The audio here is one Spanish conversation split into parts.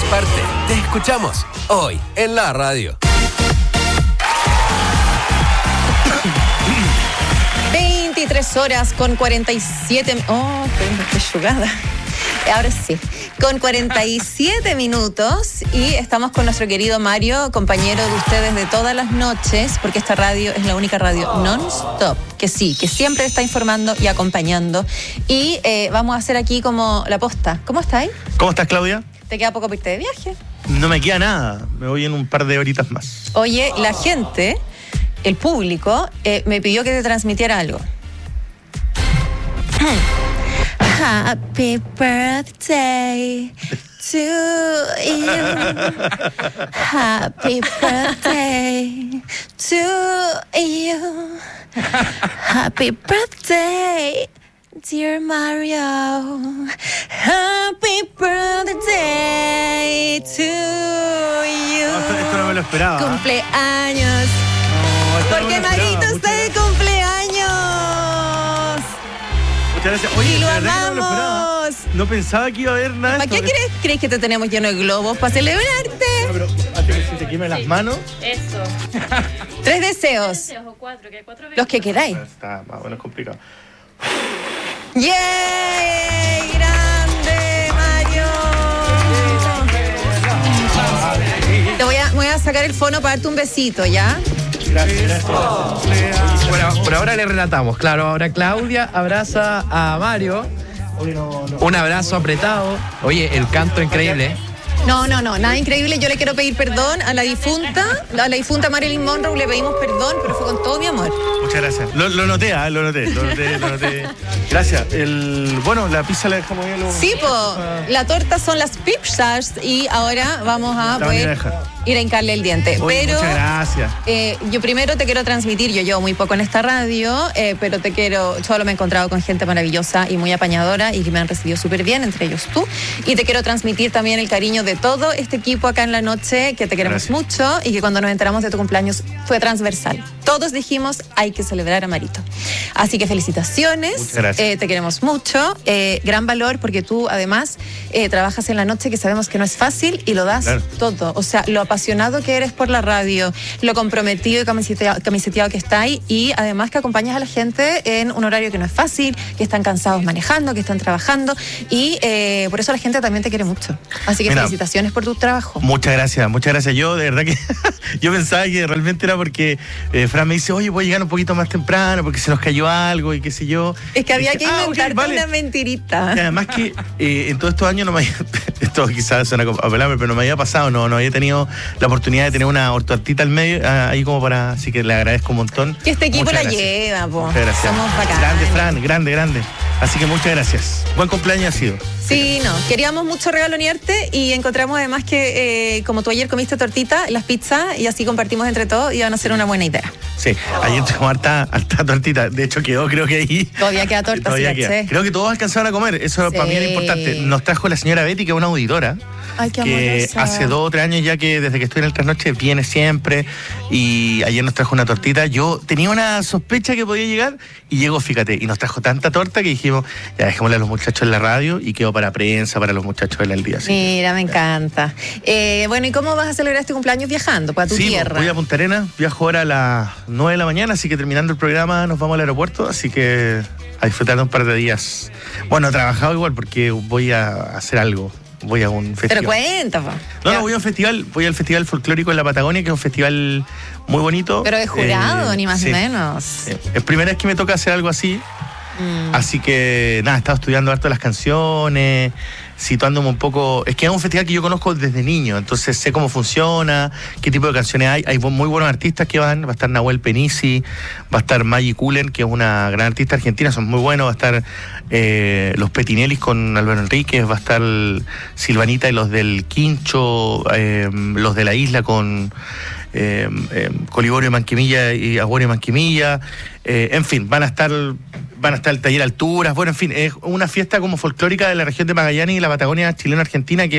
parte. Te escuchamos hoy en la radio. 23 horas con 47... Oh, qué jugada. Ahora sí, con 47 minutos y estamos con nuestro querido Mario, compañero de ustedes de todas las noches, porque esta radio es la única radio non-stop, que sí, que siempre está informando y acompañando. Y vamos a hacer aquí como la posta. ¿Cómo estáis? ¿Cómo estás, Claudia? ¿Te queda poco para irte de viaje? No me queda nada, me voy en un par de horitas más. Oye, la gente, el público, me pidió que te transmitiera algo. Happy birthday to you. Happy birthday to you. Happy birthday, dear Mario. Happy birthday to you. No, esto no me lo esperaba. Cumpleaños. No, porque Marito está de cumpleaños. Muchas gracias. Oye, y lo de verdad que no me lo amamos. esperaba. No pensaba que iba a haber nada. ¿Para qué crees que te tenemos lleno de globos? ¿Para celebrarte? No, pero antes que se te quemen las manos. Eso. 3 deseos. Deseos o 4, que hay 4 Los que queráis. Está más bueno, es complicado. ¡Yay! ¡Grande, Mario! Te voy a sacar el fono para darte un besito, ¿ya? Gracias. Bueno, por ahora le relatamos. Claro, ahora Claudia abraza a Mario. Un abrazo apretado. Oye, el canto increíble. No, nada increíble. Yo le quiero pedir perdón a la difunta Marilyn Monroe. Le pedimos perdón, pero fue con todo mi amor. Muchas gracias. Lo noté. Gracias. Bueno, la pizza la dejamos ahí. Sí, la torta son las pizzas y ahora vamos a poder ir a hincarle el diente. Oye, pero muchas gracias. Yo primero te quiero transmitir, yo llevo muy poco en esta radio, pero solo me he encontrado con gente maravillosa y muy apañadora y que me han recibido súper bien, entre ellos tú. Y te quiero transmitir también el cariño de todo este equipo acá en la noche, que te queremos mucho y que cuando nos enteramos de tu cumpleaños fue transversal. Todos dijimos, hay que celebrar a Marito. Así que felicitaciones. Muchas gracias. Te queremos mucho. Gran valor porque tú además trabajas en la noche, que sabemos que no es fácil, y lo das todo. O sea, lo apasionado que eres por la radio, lo comprometido y camiseteado que estáis, y además que acompañas a la gente en un horario que no es fácil, que están cansados manejando, que están trabajando, y por eso la gente también te quiere mucho. Así que felicitaciones por tu trabajo. Muchas gracias. Yo de verdad que yo pensaba que realmente era porque Fran me dice, oye, voy a llegar un poquito más temprano porque se nos cayó algo y qué sé yo. Es que había que inventarte vale. una mentirita. Y además que en todos estos años no me había, esto quizás suena a pelarme, pero no me había pasado, no había tenido la oportunidad de tener una ortoartita al medio, ahí como para, así que le agradezco un montón. Que este equipo la lleva, po. Muchas gracias. Somos bacanes. Grande, Fran, grande. Así que muchas gracias. Buen cumpleaños ha sido. Sí, queríamos mucho regalonearte y encontramos además que como tú ayer comiste tortita, las pizzas, y así compartimos entre todos, iban a ser una buena idea. Sí, ayer tuvimos harta tortita, de hecho quedó, creo que ahí. Todavía queda torta, todavía sí, queda. Creo que todos alcanzaron a comer, eso para mí era importante. Nos trajo la señora Betty, que es una auditora. Ay, qué que amorosa. hace 2 o 3 años ya que desde que estoy en el Trasnoche viene siempre, y ayer nos trajo una tortita. Yo tenía una sospecha que podía llegar y llegó, fíjate, y nos trajo tanta torta que dijimos, ya dejémosle a los muchachos en la radio, y quedó para prensa, para los muchachos del día. Mira, me encanta. Bueno, ¿y cómo vas a celebrar este cumpleaños viajando para tu tierra? Voy a Punta Arenas, viajo ahora a las 9 de la mañana, así que terminando el programa nos vamos al aeropuerto, así que a disfrutar de un par de días. Bueno, he trabajado igual porque voy a hacer algo. Voy a un festival. Pero cuenta, po. No, voy a un festival, voy al Festival Folclórico en la Patagonia, que es un festival muy bonito. Pero de jurado, ni más ni menos. Es primera vez que me toca hacer algo así. Así que nada, he estado estudiando harto las canciones, situándome un poco. Es que es un festival que yo conozco desde niño, entonces sé cómo funciona, qué tipo de canciones hay muy buenos artistas que van. Va a estar Nahuel Penisi, va a estar Maggie Cullen, que es una gran artista argentina, son muy buenos. Va a estar los Petinellis con Álvaro Enríquez, va a estar Silvanita y los del Quincho, los de la isla con Coliborio Manquimilla y Aguario Manquimilla, en fin, van a estar el taller Alturas, bueno, en fin, es una fiesta como folclórica de la región de Magallanes y la Patagonia chilena-argentina, que es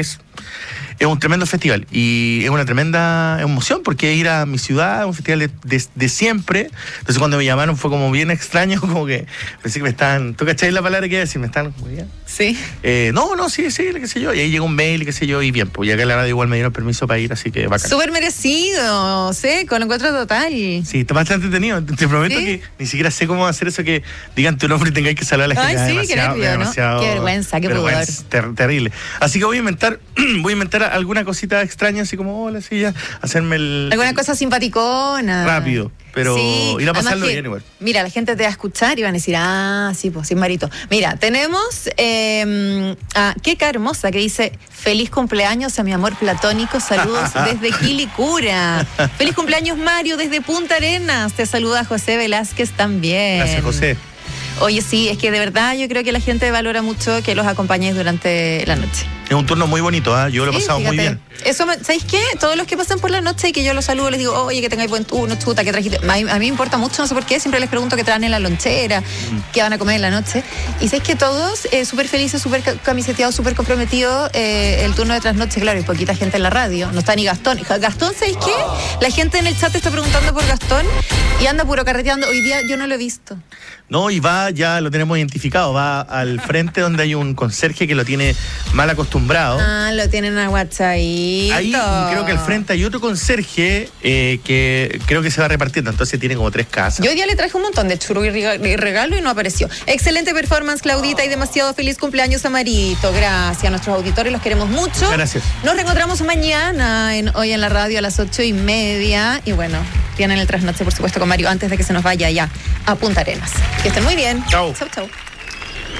Es un tremendo festival y es una tremenda emoción porque ir a mi ciudad, un festival de siempre. Entonces cuando me llamaron fue como bien extraño, como que pensé que me estaban... ¿Tú cacháis la palabra que iba a decir? ¿Me están...? Sí. No, sí, qué sé yo. Y ahí llegó un mail, qué sé yo, y bien, pues ya que la radio igual me dieron permiso para ir, así que bacán. Súper merecido, con encuentro total. Sí, está bastante entretenido. Te prometo que ni siquiera sé cómo hacer eso que digan tu nombre y tengáis que saludar a la gente. Ay, sí, qué nervio, ¿no? Qué vergüenza, qué pudor. Terrible. Así que voy a inventar alguna cosita extraña, así como, hola, sí, ya, hacerme el... Alguna cosa simpaticona. Rápido, pero sí, ir a pasarlo bien igual. Mira, la gente te va a escuchar y van a decir, sí, pues, sin Marito. Mira, tenemos a Keka Hermosa que dice, feliz cumpleaños a mi amor platónico, saludos desde Quilicura. Feliz cumpleaños, Mario, desde Punta Arenas. Te saluda José Velázquez también. Gracias, José. Oye, sí, es que de verdad yo creo que la gente valora mucho que los acompañéis durante la noche. Es un turno muy bonito, ¿eh? Yo lo he pasado muy bien. Eso, ¿sabéis qué? Todos los que pasan por la noche y que yo los saludo, les digo, oye, que tengáis buen turno, chuta, que trajiste. A mí me importa mucho, no sé por qué, siempre les pregunto qué traen en la lonchera, qué van a comer en la noche. Y sabéis que todos, súper felices, súper camiseteados, súper comprometidos, el turno de trasnoche, claro, y poquita gente en la radio. No está ni Gastón. Gastón, ¿sabéis qué? La gente en el chat está preguntando por Gastón y anda puro carreteando. Hoy día yo no lo he visto. No, y va, ya lo tenemos identificado, va al frente donde hay un conserje que lo tiene mal acostumbrado. Lo tienen a WhatsApp. Ahí creo que al frente hay otro conserje que creo que se va repartiendo, entonces tiene como 3 casas. Yo hoy día le traje un montón de churros y regalo y no apareció. Excelente performance, Claudita, y demasiado feliz cumpleaños a Marito. Gracias a nuestros auditores, los queremos mucho. Gracias. Nos reencontramos mañana hoy en la radio a las 8:30 y bueno, tienen el trasnoche por supuesto con Mario antes de que se nos vaya ya a Punta Arenas. Que estén muy bien. Chau. Chau.